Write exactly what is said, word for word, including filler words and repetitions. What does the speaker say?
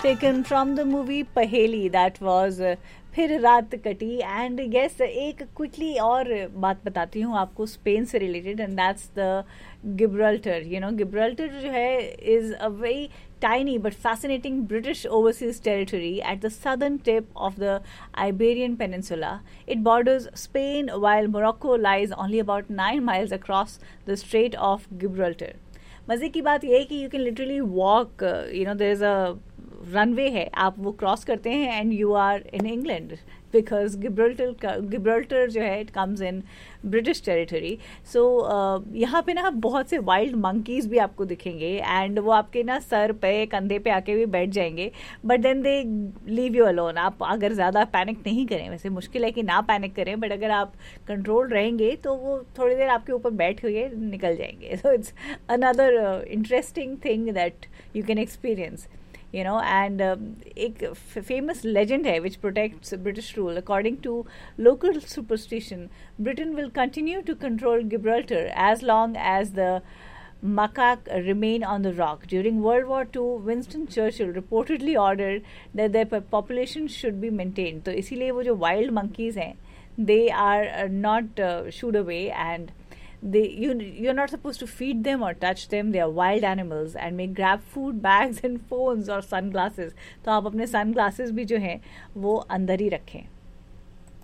taken from the movie Paheli, that was uh, फिर रात कटी. एंड यस, एक क्विकली और बात बताती हूँ आपको स्पेन से related, and that's the Gibraltar. You know, Gibraltar जो है is a very tiny but fascinating British overseas territory at the southern tip of the Iberian Peninsula. It borders Spain, while Morocco lies only about nine miles across the Strait of Gibraltar. मज़े की बात यह है कि you can literally walk, you know, there is a runway है, आप वो cross करते हैं and you are in England, because Gibraltar Gibraltar जो है it comes in British territory. सो यहाँ पे ना बहुत से वाइल्ड मंकीज़ भी आपको दिखेंगे, एंड वो आपके ना सर पे कंधे पे आके भी बैठ जाएंगे, but then they leave you alone. आप अगर ज़्यादा पैनिक नहीं करें, वैसे मुश्किल है कि ना पैनिक करें, बट अगर आप कंट्रोल रहेंगे तो वो थोड़ी देर आपके ऊपर बैठ हुए निकल जाएंगे. So it's another interesting thing that you can experience. You know, and um, एक famous legend है which protects British rule. According to local superstition, Britain will continue to control Gibraltar as long as the macaque remain on the rock. During World War Two, Winston Churchill reportedly ordered that their population should be maintained. तो इसीलिए वो जो wild monkeys हैं, they are not uh, shooed away, and They, you, you're not supposed to feed them or touch them. They are wild animals and may grab food bags and phones or sunglasses. तो आप अपने sunglasses भी जो हैं वो अंदर ही रखें.